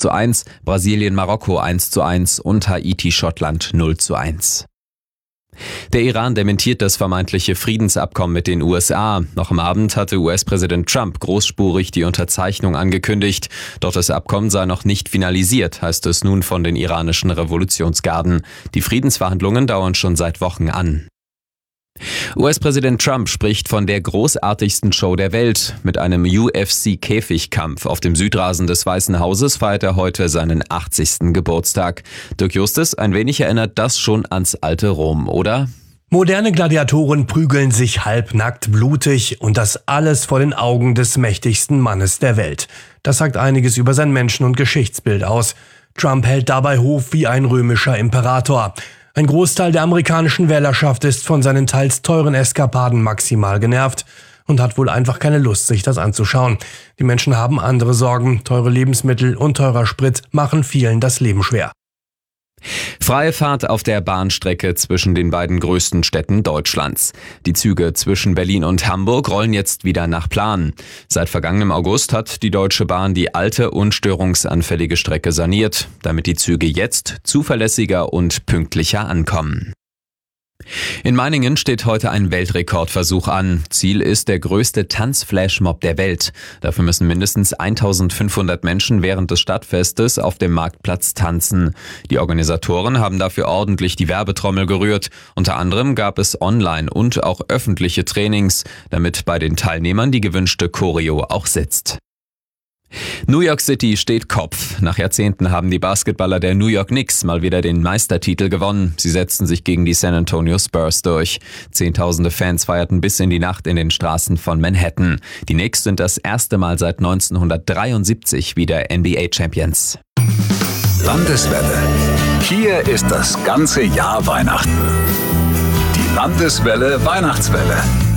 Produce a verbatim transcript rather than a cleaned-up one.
zu eins, Brasilien-Marokko eins zu eins und Haiti-Schottland null zu eins. Der Iran dementiert das vermeintliche Friedensabkommen mit den U S A. Noch am Abend hatte U S-Präsident Trump großspurig die Unterzeichnung angekündigt. Doch das Abkommen sei noch nicht finalisiert, heißt es nun von den iranischen Revolutionsgarden. Die Friedensverhandlungen dauern schon seit Wochen an. U S-Präsident Trump spricht von der großartigsten Show der Welt. Mit einem U F C-Käfigkampf auf dem Südrasen des Weißen Hauses feiert er heute seinen achtzigsten Geburtstag. Dirk Justus, ein wenig erinnert das schon ans alte Rom, oder? Moderne Gladiatoren prügeln sich halbnackt, blutig und das alles vor den Augen des mächtigsten Mannes der Welt. Das sagt einiges über sein Menschen- und Geschichtsbild aus. Trump hält dabei Hof wie ein römischer Imperator. Ein Großteil der amerikanischen Wählerschaft ist von seinen teils teuren Eskapaden maximal genervt und hat wohl einfach keine Lust, sich das anzuschauen. Die Menschen haben andere Sorgen, teure Lebensmittel und teurer Sprit machen vielen das Leben schwer. Freie Fahrt auf der Bahnstrecke zwischen den beiden größten Städten Deutschlands. Die Züge zwischen Berlin und Hamburg rollen jetzt wieder nach Plan. Seit vergangenem August hat die Deutsche Bahn die alte und störungsanfällige Strecke saniert, damit die Züge jetzt zuverlässiger und pünktlicher ankommen. In Meiningen steht heute ein Weltrekordversuch an. Ziel ist der größte Tanzflashmob der Welt. Dafür müssen mindestens eintausendfünfhundert Menschen während des Stadtfestes auf dem Marktplatz tanzen. Die Organisatoren haben dafür ordentlich die Werbetrommel gerührt. Unter anderem gab es online und auch öffentliche Trainings, damit bei den Teilnehmern die gewünschte Choreo auch sitzt. New York City steht Kopf. Nach Jahrzehnten haben die Basketballer der New York Knicks mal wieder den Meistertitel gewonnen. Sie setzten sich gegen die San Antonio Spurs durch. Zehntausende Fans feierten bis in die Nacht in den Straßen von Manhattan. Die Knicks sind das erste Mal seit neunzehnhundertdreiundsiebzig wieder N B A-Champions. Landeswelle. Hier ist das ganze Jahr Weihnachten. Die Landeswelle Weihnachtswelle.